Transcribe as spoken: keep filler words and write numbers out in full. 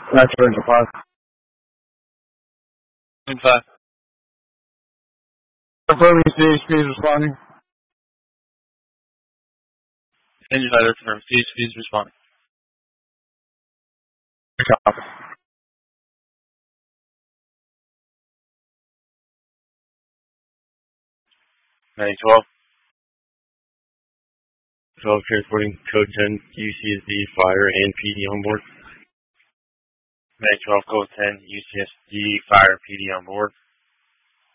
That's Ranger five. Ten five. Confirming C H P is responding. Engine five, that's confirmed. C H P is responding. Copy. Mag twelve. twelve transporting code ten, U C S D, fire, and P D on board. Mag twelve, code ten, U C S D, fire, P D on board.